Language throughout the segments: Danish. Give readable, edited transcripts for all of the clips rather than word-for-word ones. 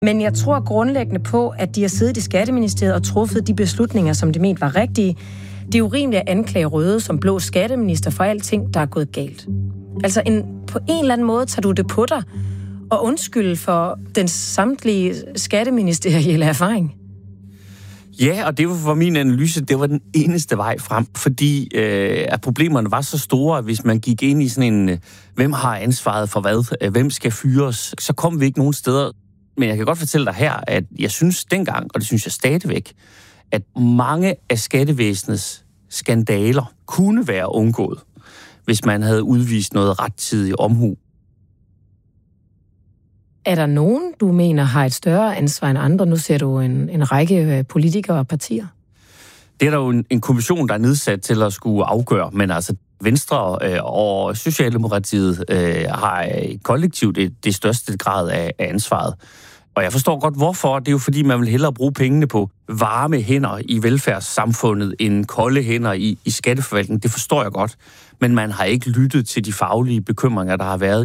Men jeg tror grundlæggende på, at de har siddet i Skatteministeriet og truffet de beslutninger, som de mente var rigtige. Det er urimeligt at anklage Røde som blå skatteminister for alting, der er gået galt. Altså på en eller anden måde tager du det på dig og undskylde for den samtlige skatteministerielle erfaring. Ja, og det var min analyse, det var den eneste vej frem, fordi at problemerne var så store, at hvis man gik ind i sådan en, hvem har ansvaret for hvad, hvem skal fyres, så kom vi ikke nogen steder. Men jeg kan godt fortælle dig her, at jeg synes dengang, og det synes jeg stadigvæk, at mange af skattevæsenets skandaler kunne være undgået, hvis man havde udvist noget rettidig omhu. Er der nogen, du mener, har et større ansvar end andre? Nu ser du en række politikere og partier. Det er der jo en kommission, der er nedsat til at skulle afgøre, men altså Venstre og Socialdemokratiet har kollektivt det største grad af ansvaret. Og jeg forstår godt, hvorfor. Det er jo fordi, man vil hellere bruge pengene på varme hænder i velfærdssamfundet end kolde hænder i skatteforvaltningen. Det forstår jeg godt. Men man har ikke lyttet til de faglige bekymringer, der har været.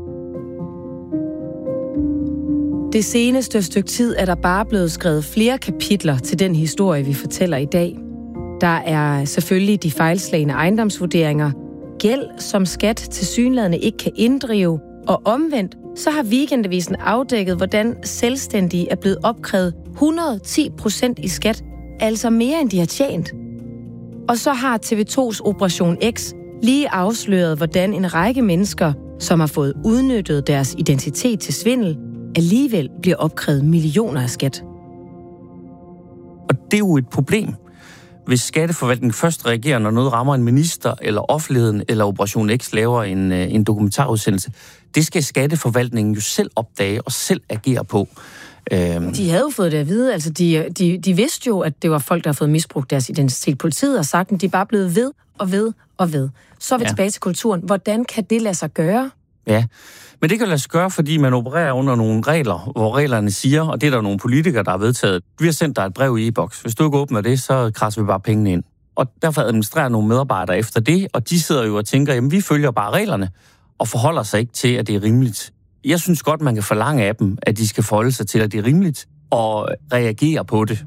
Det seneste stykke tid er der bare blevet skrevet flere kapitler til den historie, vi fortæller i dag. Der er selvfølgelig de fejlslagne ejendomsvurderinger, gæld, som skat tilsyneladende ikke kan inddrive, og omvendt, så har Weekendavisen afdækket, hvordan selvstændige er blevet opkrævet 110% i skat, altså mere end de har tjent. Og så har TV2's Operation X lige afsløret, hvordan en række mennesker, som har fået udnyttet deres identitet til svindel, alligevel bliver opkrævet millioner af skat. Og det er jo et problem, hvis skatteforvaltningen først reagerer, når noget rammer en minister, eller offentligheden, eller Operation X laver en dokumentarudsendelse. Det skal skatteforvaltningen jo selv opdage og selv agere på. De havde jo fået det at vide. Altså, de vidste jo, at det var folk, der havde fået misbrugt deres identitet. Politiet har sagt, at de er bare blevet ved og ved og ved. Så er vi tilbage til kulturen. Hvordan kan det lade sig gøre? Ja, men det kan lade sig gøre, fordi man opererer under nogle regler, hvor reglerne siger, og det er der nogle politikere, der har vedtaget, vi har sendt dig et brev i e-boks. Hvis du ikke åbner det, så krasser vi bare pengene ind. Og derfor administrerer nogle medarbejdere efter det, og de sidder jo og tænker, jamen vi følger bare reglerne, og forholder sig ikke til, at det er rimeligt. Jeg synes godt, man kan forlange af dem, at de skal forholde sig til, at det er rimeligt, og reagere på det.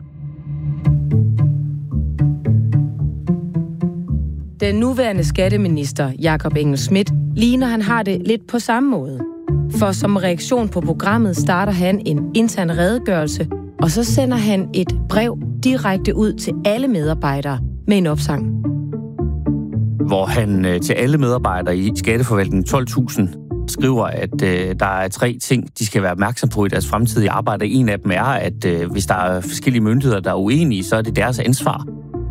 Den nuværende skatteminister, Jakob Engel-Schmidt, ligner han har det lidt på samme måde. For som reaktion på programmet starter han en intern redegørelse, og så sender han et brev direkte ud til alle medarbejdere med en opsang. Hvor han til alle medarbejdere i skatteforvaltningen 12.000 skriver, at der er 3 ting, de skal være opmærksom på i deres fremtidige arbejde. En af dem er, at hvis der er forskellige myndigheder, der er uenige, så er det deres ansvar.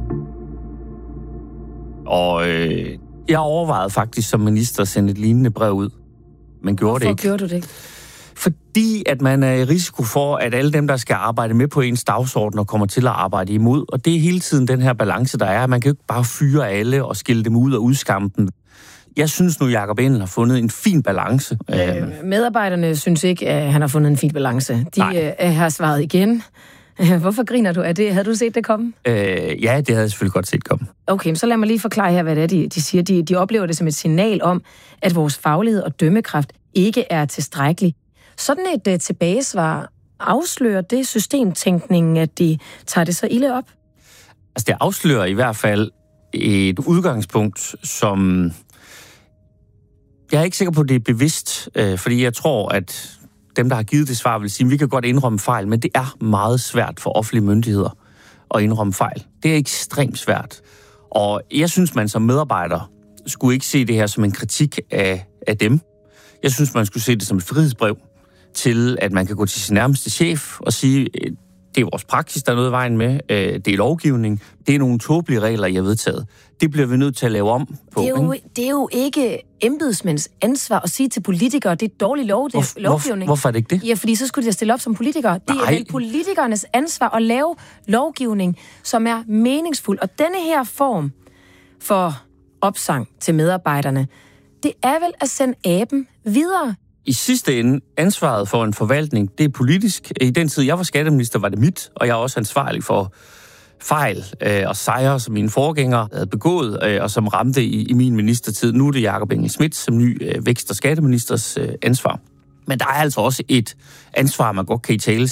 Og jeg overvejede faktisk som minister at sende et lignende brev ud, men gjorde det ikke. Hvorfor gjorde du det ikke? Fordi at man er i risiko for, at alle dem, der skal arbejde med på ens dagsorden, kommer til at arbejde imod. Og det er hele tiden den her balance, der er. Man kan jo ikke bare fyre alle og skille dem ud og udskamme dem. Jeg synes nu, Jakob Engel har fundet en fin balance. Medarbejderne synes ikke, at han har fundet en fin balance. De har svaret igen. Hvorfor griner du af det? Havde du set det komme? Ja, det havde jeg selvfølgelig godt set komme. Okay, så lad mig lige forklare her, hvad det er, de siger. De oplever det som et signal om, at vores faglighed og dømmekraft ikke er tilstrækkelig. Sådan et tilbagesvar afslører det systemtænkningen, at de tager det så ilde op? Altså, det afslører i hvert fald et udgangspunkt, som jeg er ikke sikker på, at det er bevidst, fordi jeg tror, at dem, der har givet det svar, vil sige, at vi kan godt indrømme fejl, men det er meget svært for offentlige myndigheder at indrømme fejl. Det er ekstremt svært. Og jeg synes, man som medarbejder skulle ikke se det her som en kritik af dem. Jeg synes, man skulle se det som et frihedsbrev til, at man kan gå til sin nærmeste chef og sige, det er vores praksis, der er noget i vejen med. Det er lovgivning. Det er nogle tåbelige regler, jeg har vedtaget. Det bliver vi nødt til at lave om på. Det er jo ikke embedsmænds ansvar at sige til politikere, det er dårlig lovgivning. Hvorfor er det ikke det? Ja, fordi så skulle de stille op som politikere. Det er vel politikernes ansvar at lave lovgivning, som er meningsfuld. Og denne her form for opsang til medarbejderne, det er vel at sende aben videre. I sidste ende, ansvaret for en forvaltning, det er politisk. I den tid, jeg var skatteminister, var det mit, og jeg er også ansvarlig for fejl og sejre, som mine forgængere havde begået, og som ramte i min ministertid. Nu er det Jakob Engel-Schmidt som ny vækst- og skatteministers ansvar. Men der er altså også et ansvar, man godt kan i tale